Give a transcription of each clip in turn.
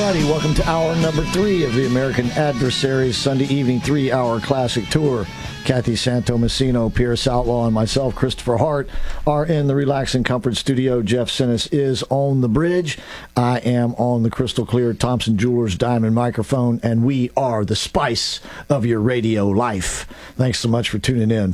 everybody. Welcome to hour number 3 of the American Adversaries Sunday evening 3-hour classic tour. Kathy Santomassino, Pierce Outlaw, and myself, Christopher Hart, are in the Relax and Comfort studio. Jeff Sinnis is on the bridge. I am on the crystal clear Thompson Jewelers Diamond microphone, and we are the spice of your radio life. Thanks so much for tuning in.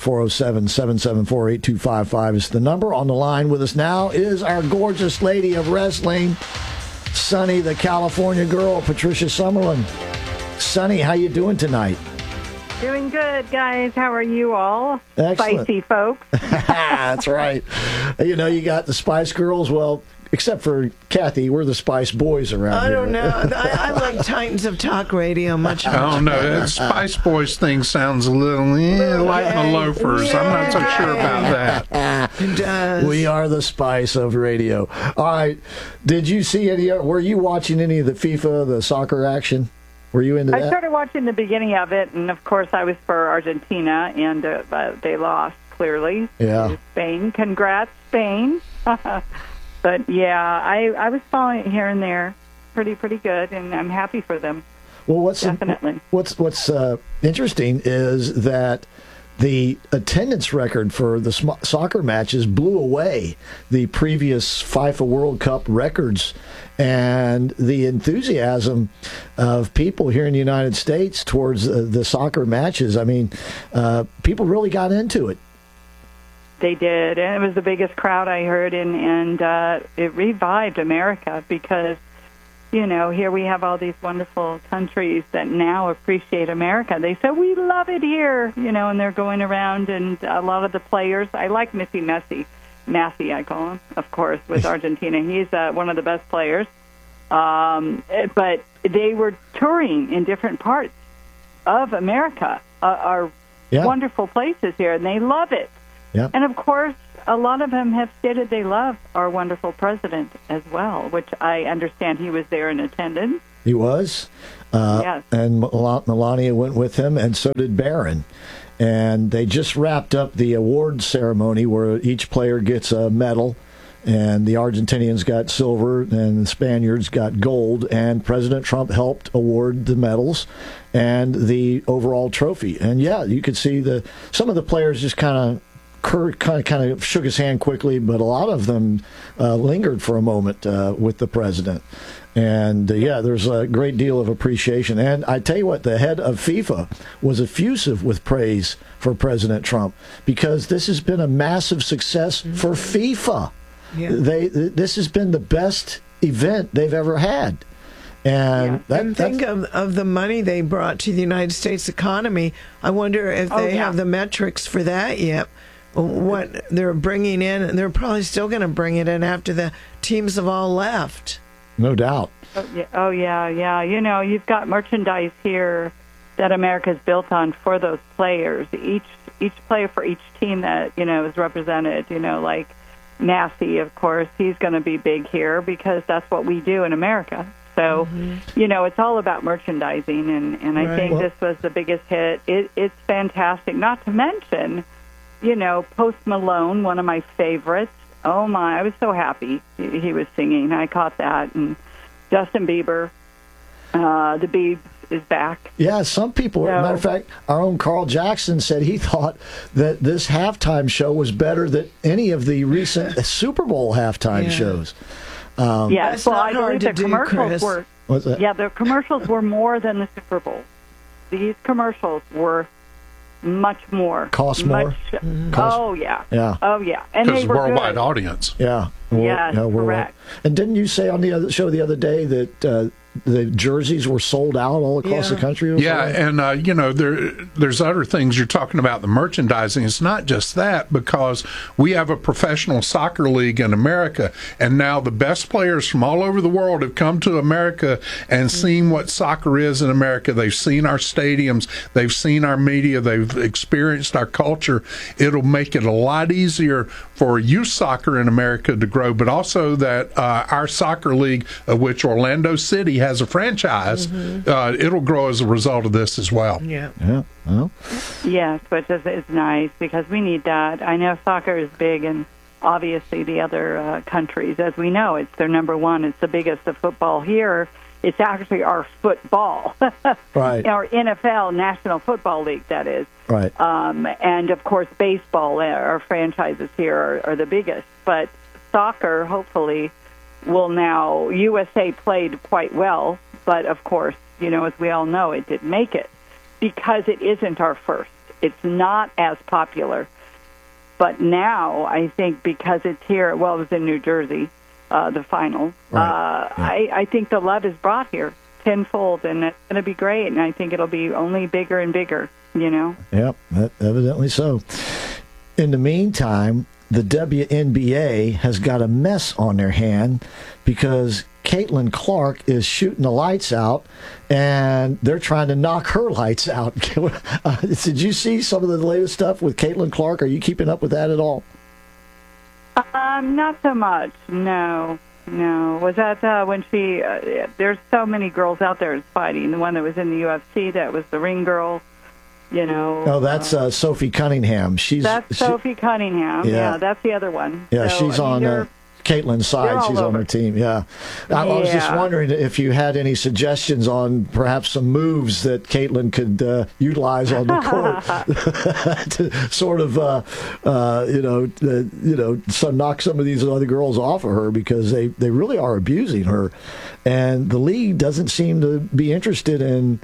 407-774-8255 is the number. On the line with us now is our gorgeous lady of wrestling, Sunny, the California girl, Patricia Summerlin. Sunny, how you doing tonight? Doing good, guys. How are you all? Excellent. Spicy folks. That's right. You know, you got the Spice Girls. Well, except for Kathy, we're the Spice Boys around here. I don't know. I like Titans of Talk Radio much. Oh, no. That Spice Boys thing sounds a little like the Loafers. I'm not so sure about that. It does. We are the Spice of radio. All right. Did you see were you watching any of the FIFA, the soccer action? Were you into that? I started watching the beginning of it, and of course I was for Argentina, and they lost, clearly. Yeah. Spain. Congrats, Spain. But, yeah, I was following it here and there. Pretty good, and I'm happy for them. Well, Definitely. What's interesting is that the attendance record for the soccer matches blew away the previous FIFA World Cup records, and the enthusiasm of people here in the United States towards the soccer matches. I mean, people really got into it. They did, and it was the biggest crowd I heard, and it revived America because, you know, here we have all these wonderful countries that now appreciate America. They said, we love it here, you know, and they're going around, and a lot of the players, I like Messi, I call him, of course, with Argentina. He's one of the best players. But they were touring in different parts of America, our wonderful places here, and they love it. Yeah. And, of course, a lot of them have stated they love our wonderful president as well, which I understand he was there in attendance. He was. Yes. And Melania went with him, and so did Barron. And they just wrapped up the award ceremony where each player gets a medal, and the Argentinians got silver and the Spaniards got gold, and President Trump helped award the medals and the overall trophy. And, yeah, you could see some of the players just kind of shook his hand quickly, but a lot of them lingered for a moment with the president. And, there's a great deal of appreciation. And I tell you what, the head of FIFA was effusive with praise for President Trump because this has been a massive success for FIFA. Yeah. This has been the best event they've ever had. And think of the money they brought to the United States economy. I wonder if they have the metrics for that yet. What they're bringing in, and they're probably still going to bring it in after the teams have all left. No doubt. Oh, yeah. You know, you've got merchandise here that America's built on for those players. Each player for each team that, you know, is represented, you know, like Nasty, of course, he's going to be big here because that's what we do in America. So, you know, it's all about merchandising, and I think this was the biggest hit. It's fantastic, not to mention, you know, Post Malone, one of my favorites. Oh, my, I was so happy he was singing. I caught that. And Justin Bieber, the Biebs is back. Yeah, some people, as a matter of fact, our own Carl Jackson said he thought that this halftime show was better than any of the recent Super Bowl halftime shows. Yes, well, I believe the commercials were. What's that? Yeah, the commercials were more than the Super Bowl. These commercials were much more. Cost more? Oh, yeah. Yeah. Oh, yeah. And Because they were worldwide good. audience. Yeah. Yes, correct. And didn't you say on the other show the other day that the jerseys were sold out all across the country? Yeah, and, you know, there's other things you're talking about, the merchandising. It's not just that, because we have a professional soccer league in America, and now the best players from all over the world have come to America and seen what soccer is in America. They've seen our stadiums. They've seen our media. They've experienced our culture. It'll make it a lot easier for youth soccer in America to grow, but also that our soccer league, of which Orlando City has a franchise, it'll grow as a result of this as well. Yeah. Well. Yes, which is nice because we need that. I know soccer is big in obviously the other countries. As we know, it's their number one. It's the biggest of football here. It's actually our football, right? Our NFL, National Football League, that is. Right. And, of course, baseball, our franchises here are the biggest. But soccer, hopefully, will now, USA played quite well, but, of course, as we all know, it didn't make it because it isn't our first. It's not as popular. But now, I think because it's here, well, it was in New Jersey, the final, right. I think the love is brought here tenfold, and it's going to be great, and I think it'll be only bigger and bigger, Yep, evidently so. In the meantime, the WNBA has got a mess on their hand because Caitlin Clark is shooting the lights out, and they're trying to knock her lights out. Did you see some of the latest stuff with Caitlin Clark? Are you keeping up with that at all? Not so much. No. Was that when she? There's so many girls out there fighting. The one that was in the UFC, that was the ring girl. Oh, that's Sophie Cunningham. That's Sophie Cunningham. Yeah, that's the other one. Yeah, so, she's on Caitlin's side. She's on her team. Yeah. I was just wondering if you had any suggestions on perhaps some moves that Caitlin could utilize on the court to sort of, knock some of these other girls off of her, because they really are abusing her, and the league doesn't seem to be interested in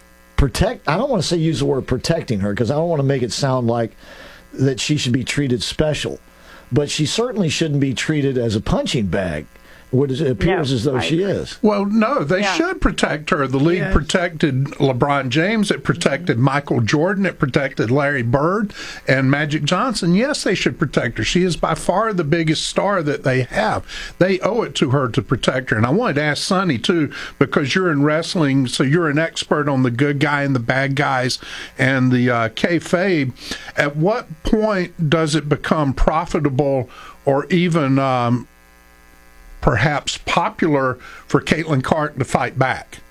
I don't want to use the word protecting her, because I don't want to make it sound like that she should be treated special. But she certainly shouldn't be treated as a punching bag. It appears as though she is. Well, no, they should protect her. The league protected LeBron James. It protected Michael Jordan. It protected Larry Bird and Magic Johnson. Yes, they should protect her. She is by far the biggest star that they have. They owe it to her to protect her. And I wanted to ask Sonny, too, because you're in wrestling, so you're an expert on the good guy and the bad guys and the kayfabe. At what point does it become profitable or even perhaps popular for Caitlin Clark to fight back?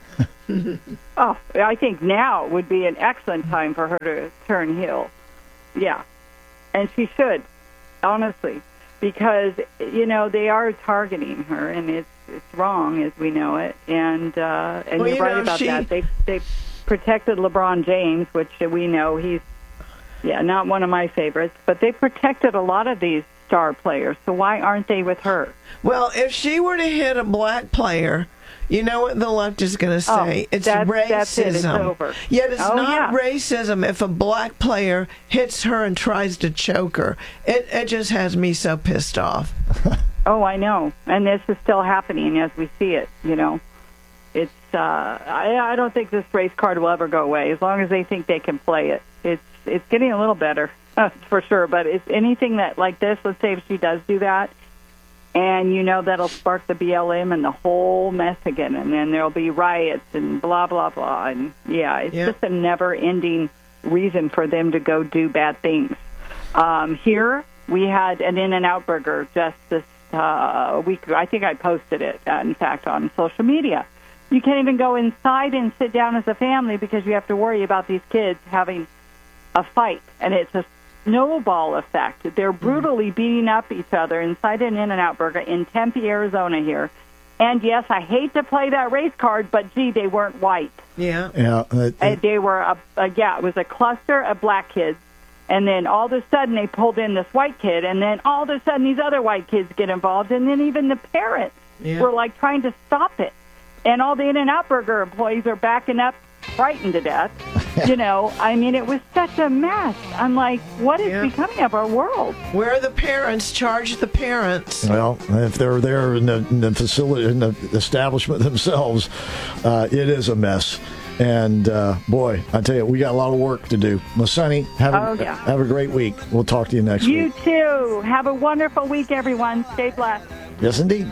I think now would be an excellent time for her to turn heel. Yeah. And she should, honestly, because, they are targeting her, and it's wrong as we know it. And you're right about that. They've protected LeBron James, which we know he's, not one of my favorites, but they protected a lot of these star players, so why aren't they with her? Well, if she were to hit a black player, you know what the left is going to say? It's racism. That's it. It's over. Yet it's not racism if a black player hits her and tries to choke her. It just has me so pissed off. Oh, I know. And this is still happening as we see it, It's I don't think this race card will ever go away as long as they think they can play it. It's getting a little better. For sure, but it's anything that like this, let's say if she does do that, and that'll spark the BLM and the whole mess again, and then there'll be riots and blah, blah, blah. And it's just a never-ending reason for them to go do bad things. Here, we had an In-N-Out burger just this week. I think I posted it, in fact, on social media. You can't even go inside and sit down as a family because you have to worry about these kids having a fight, and it's a snowball effect. They're brutally beating up each other inside an In-N-Out burger in Tempe, Arizona here. And yes, I hate to play that race card, but gee, they weren't white. Yeah. They were, it was a cluster of black kids. And then all of a sudden they pulled in this white kid, and then all of a sudden these other white kids get involved, and then even the parents were like trying to stop it. And all the In-N-Out burger employees are backing up, frightened to death. It was such a mess. I'm like, what is becoming of our world? Where are the parents? Charge the parents. Well, if they're there in the facility, in the establishment themselves, it is a mess. And boy, I tell you, we got a lot of work to do. Well, Sonny, have a great week. We'll talk to you next week. You too. Have a wonderful week, everyone. Stay blessed. Yes, indeed.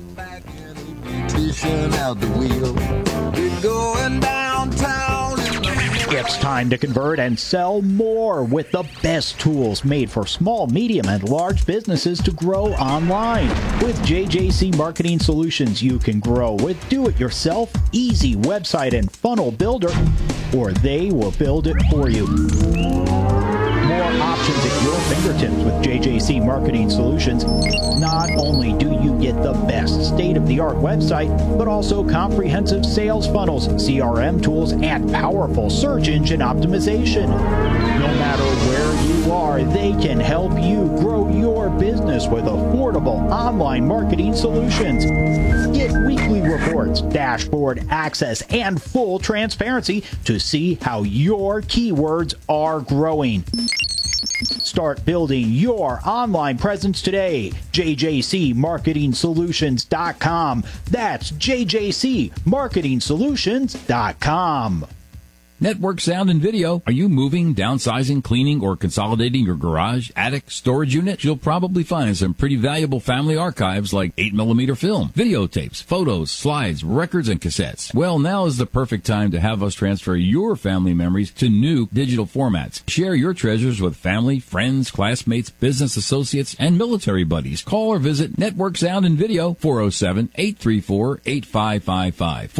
Out the wheel. We're going downtown. It's time to convert and sell more with the best tools made for small, medium, and large businesses to grow online. With JJC Marketing Solutions, you can grow with do-it-yourself, easy website and funnel builder, or they will build it for you. More options at your fingertips with JJC Marketing Solutions. Not only do you get the best state-of-the-art website, but also comprehensive sales funnels, CRM tools, and powerful search engine optimization. No matter where you are, they can help you grow your business with affordable online marketing solutions. Get weekly reports, dashboard access, and full transparency to see how your keywords are growing. Start building your online presence today. JJCMarketingSolutions.com. That's JJCMarketingSolutions.com. Network Sound and Video. Are you moving, downsizing, cleaning, or consolidating your garage, attic, storage unit? You'll probably find some pretty valuable family archives like 8mm film, videotapes, photos, slides, records, and cassettes. Well, now is the perfect time to have us transfer your family memories to new digital formats. Share your treasures with family, friends, classmates, business associates, and military buddies. Call or visit Network Sound and Video, 407-834-8555,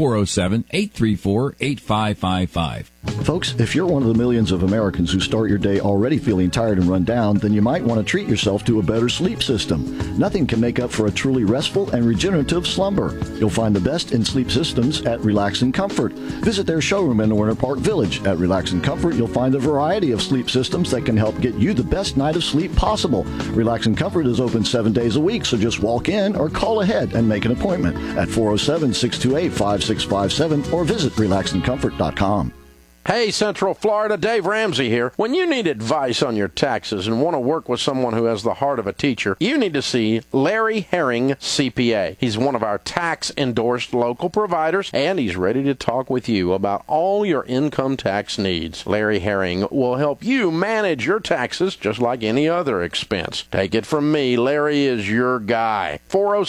407-834-8555. Folks, if you're one of the millions of Americans who start your day already feeling tired and run down, then you might want to treat yourself to a better sleep system. Nothing can make up for a truly restful and regenerative slumber. You'll find the best in sleep systems at Relax and Comfort. Visit their showroom in Winter Park Village. At Relax and Comfort, you'll find a variety of sleep systems that can help get you the best night of sleep possible. Relax and Comfort is open 7 days a week, so just walk in or call ahead and make an appointment at 407-628-5657 or visit relaxandcomfort.com. Hey, Central Florida, Dave Ramsey here. When you need advice on your taxes and want to work with someone who has the heart of a teacher, you need to see Larry Herring, CPA. He's one of our tax-endorsed local providers, and he's ready to talk with you about all your income tax needs. Larry Herring will help you manage your taxes just like any other expense. Take it from me, Larry is your guy.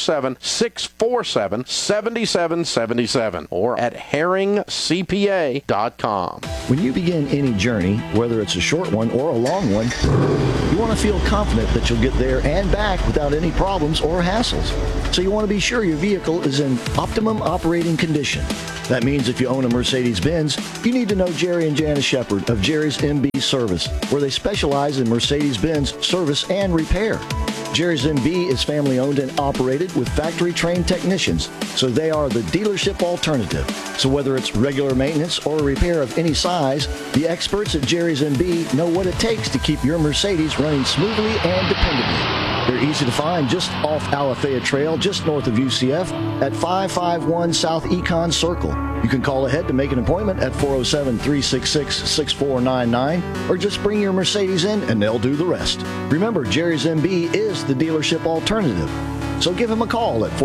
407-647-7777 or at herringcpa.com. When you begin any journey, whether it's a short one or a long one, you want to feel confident that you'll get there and back without any problems or hassles. So you want to be sure your vehicle is in optimum operating condition. That means if you own a Mercedes-Benz, you need to know Jerry and Janice Shepard of Jerry's MB Service, where they specialize in Mercedes-Benz service and repair. Jerry's MB is family-owned and operated with factory-trained technicians, so they are the dealership alternative. So whether it's regular maintenance or a repair of any size, the experts at Jerry's MB know what it takes to keep your Mercedes running smoothly and dependably. They're easy to find just off Alafaya Trail, just north of UCF, at 551 South Econ Circle. You can call ahead to make an appointment at 407-366-6499, or just bring your Mercedes in and they'll do the rest. Remember, Jerry's MB is the dealership alternative. So give him a call at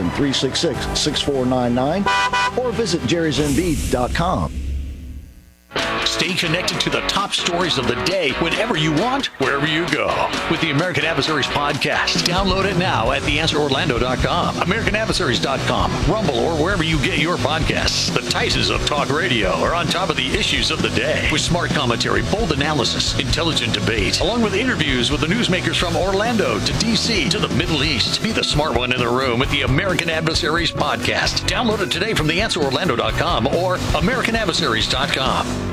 407-366-6499 or visit jerrysmb.com. Stay connected to the top stories of the day whenever you want, wherever you go. With the American Adversaries podcast. Download it now at theanswerorlando.com, americanadversaries.com, Rumble, or wherever you get your podcasts. The Titans of talk radio are on top of the issues of the day with smart commentary, bold analysis, intelligent debate, along with interviews with the newsmakers from Orlando to D.C. to the Middle East. Be the smart one in the room with the American Adversaries podcast. Download it today from theanswerorlando.com or americanadversaries.com.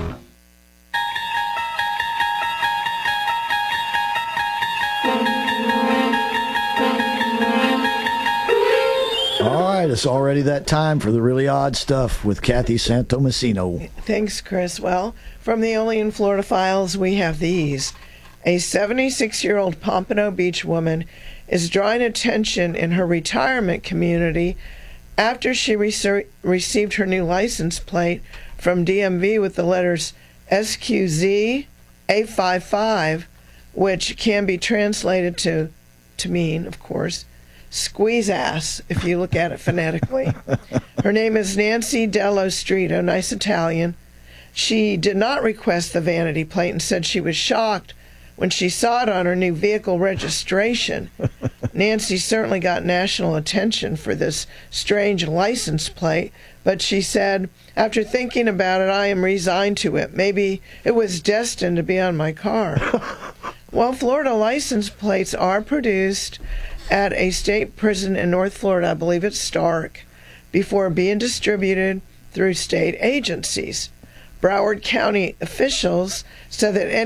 All right, it's already that time for the really odd stuff with Kathy Santomassino. Thanks, Chris. Well, from the Only in Florida files, we have these. A 76-year-old Pompano Beach woman is drawing attention in her retirement community after she received her new license plate from DMV with the letters SQZ 855, which can be translated to mean, of course, squeeze ass, if you look at it phonetically. Her name is Nancy Dello Strito, nice Italian. She did not request the vanity plate and said she was shocked when she saw it on her new vehicle registration. Nancy certainly got national attention for this strange license plate, but she said, after thinking about it, I am resigned to it. Maybe it was destined to be on my car. Well, Florida license plates are produced at a state prison in North Florida, I believe it's Stark, before being distributed through state agencies. Broward County officials said that any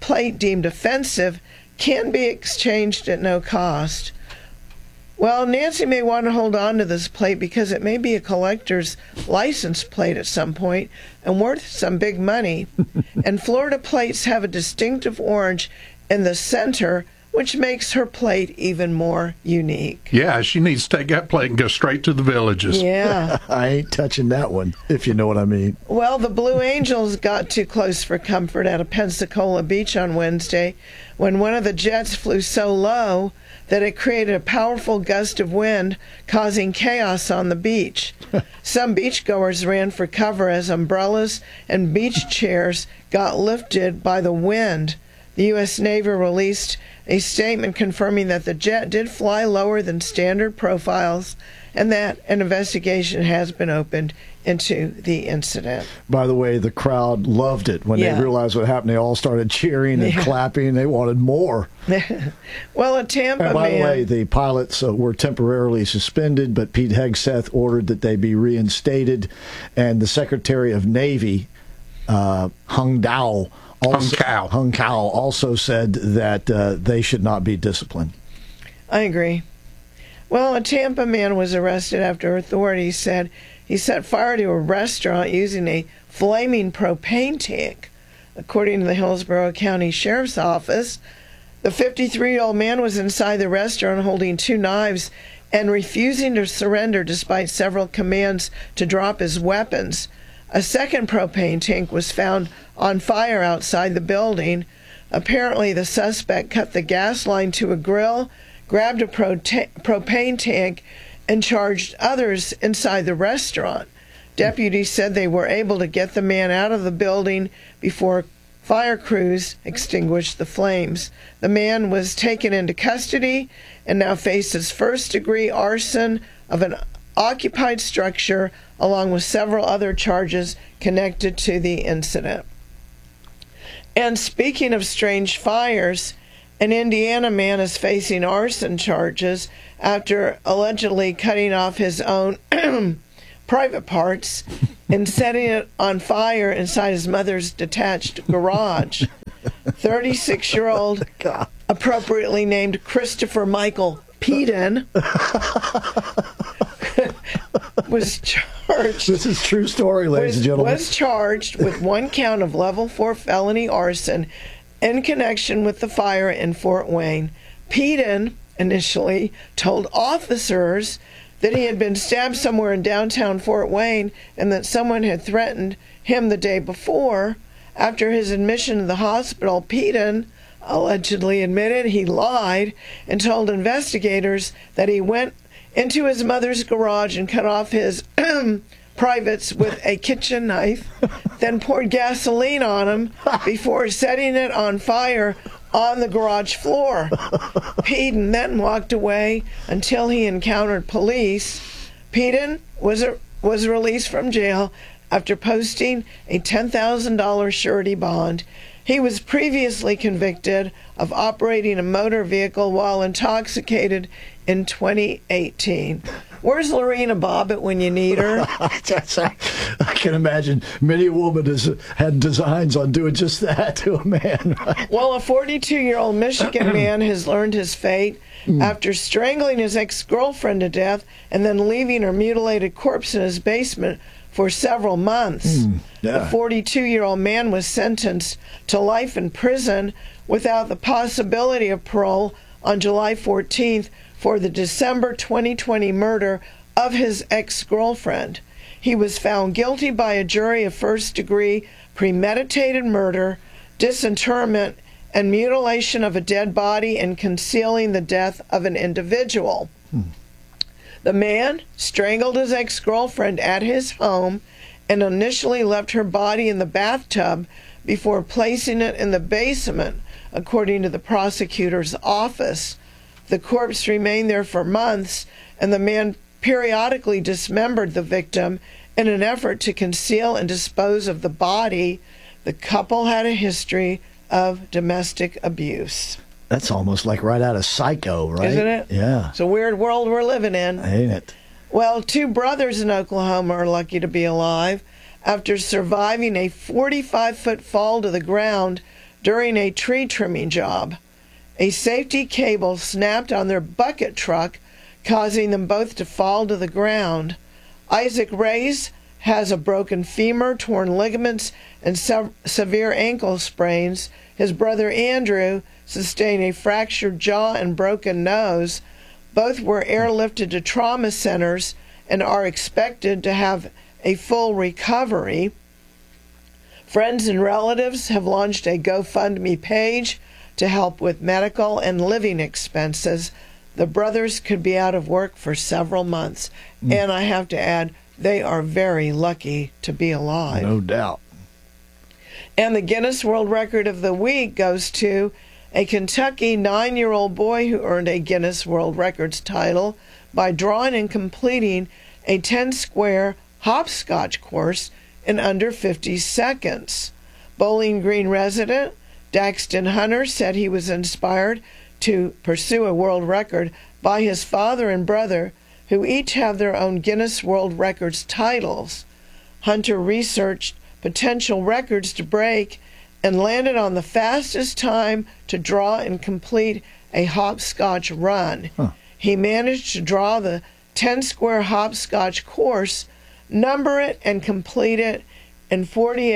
plate deemed offensive can be exchanged at no cost. Well, Nancy may want to hold on to this plate because it may be a collector's license plate at some point and worth some big money. And Florida plates have a distinctive orange in the center, which makes her plate even more unique. Yeah, she needs to take that plate and go straight to the Villages. Yeah. I ain't touching that one, if you know what I mean. Well, the Blue Angels got too close for comfort out of Pensacola Beach on Wednesday when one of the jets flew so low that it created a powerful gust of wind, causing chaos on the beach. Some beachgoers ran for cover as umbrellas and beach chairs got lifted by the wind. The U.S. Navy released a statement confirming that the jet did fly lower than standard profiles and that an investigation has been opened into the incident. By the way, the crowd loved it. When they realized what happened, they all started cheering and clapping. They wanted more. Well, a Tampa man... By the way, the pilots were temporarily suspended, but Pete Hegseth ordered that they be reinstated. And the Secretary of Navy, Hung Kao also said that they should not be disciplined. I agree. Well, a Tampa man was arrested after authorities said he set fire to a restaurant using a flaming propane tank. According to the Hillsborough County Sheriff's Office, the 53-year-old man was inside the restaurant holding 2 knives and refusing to surrender despite several commands to drop his weapons. A second propane tank was found on fire outside the building. Apparently, the suspect cut the gas line to a grill, grabbed a propane tank, and charged others inside the restaurant. Deputies said they were able to get the man out of the building before fire crews extinguished the flames. The man was taken into custody and now faces first-degree arson of an occupied structure, along with several other charges connected to the incident. And speaking of strange fires, an Indiana man is facing arson charges after allegedly cutting off his own private parts and setting it on fire inside his mother's detached garage. 36-year-old, appropriately named Christopher Michael Peden, was charged. This is a true story, ladies and gentlemen. Was charged with 1 count of level 4 felony arson in connection with the fire in Fort Wayne. Peden initially told officers that he had been stabbed somewhere in downtown Fort Wayne and that someone had threatened him the day before. After his admission to the hospital, Peden allegedly admitted he lied and told investigators that he went into his mother's garage and cut off his privates with a kitchen knife, then poured gasoline on him before setting it on fire on the garage floor. Peden then walked away until he encountered police. Peden was released from jail after posting a $10,000 surety bond. He was previously convicted of operating a motor vehicle while intoxicated in 2018. Where's Lorena Bobbitt when you need her? I can imagine many a woman has had designs on doing just that to a man. Right? Well, a 42-year-old Michigan man has learned his fate after strangling his ex-girlfriend to death and then leaving her mutilated corpse in his basement for several months. The 42-year-old man was sentenced to life in prison without the possibility of parole on July 14th for the December 2020 murder of his ex-girlfriend. He was found guilty by a jury of first-degree premeditated murder, disinterment, and mutilation of a dead body and concealing the death of an individual. The man strangled his ex-girlfriend at his home and initially left her body in the bathtub before placing it in the basement, according to the prosecutor's office. The corpse remained there for months, and the man periodically dismembered the victim in an effort to conceal and dispose of the body. The couple had a history of domestic abuse. That's almost like right out of Psycho, right? Isn't it? Yeah. It's a weird world we're living in. Ain't it? Well, 2 brothers in Oklahoma are lucky to be alive. After surviving a 45-foot fall to the ground during a tree trimming job. A safety cable snapped on their bucket truck, causing them both to fall to the ground. Isaac Reyes has a broken femur, torn ligaments, and severe ankle sprains. His brother Andrew sustained a fractured jaw and broken nose. Both were airlifted to trauma centers and are expected to have a full recovery. Friends and relatives have launched a GoFundMe page to help with medical and living expenses. The brothers could be out of work for several months. And I have to add, they are very lucky to be alive. No doubt. And the Guinness World Record of the week goes to a Kentucky 9-year-old boy who earned a Guinness World Records title by drawing and completing a 10-square hopscotch course in under 50 seconds. Bowling Green resident Daxton Hunter said he was inspired to pursue a world record by his father and brother, who each have their own Guinness World Records titles. Hunter researched potential records to break and landed on the fastest time to draw and complete a hopscotch run. He managed to draw the 10-square hopscotch course, number it, and complete it in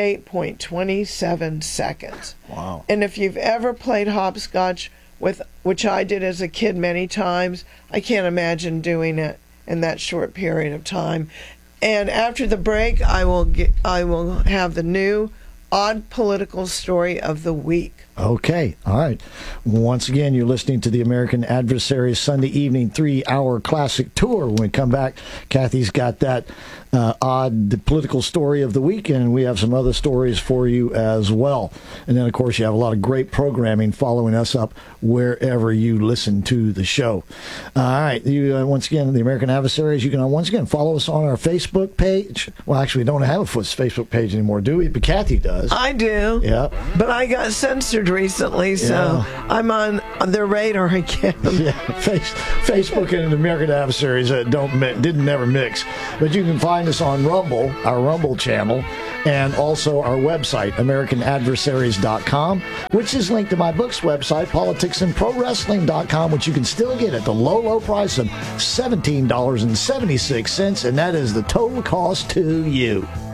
48.27 seconds. Wow. And if you've ever played hopscotch, which I did as a kid many times, I can't imagine doing it in that short period of time. And after the break, I will have the new odd political story of the week. Okay. All right. Once again, you're listening to the American Adversaries Sunday evening 3-hour classic tour. When we come back, Kathy's got that odd political story of the week, and we have some other stories for you as well. And then, of course, you have a lot of great programming following us up wherever you listen to the show. All right. Once again, the American Adversaries, you can once again follow us on our Facebook page. Well, actually, we don't have a Facebook page anymore, do we? But Kathy does. I do. Yeah. But I got censored recently, so I'm on their radar again. Yeah, Facebook and the American Adversaries didn't never mix. But you can find us on Rumble, our Rumble channel, and also our website, AmericanAdversaries.com, which is linked to my book's website, PoliticsandProWrestling.com, which you can still get at the low, low price of $17.76, and that is the total cost to you.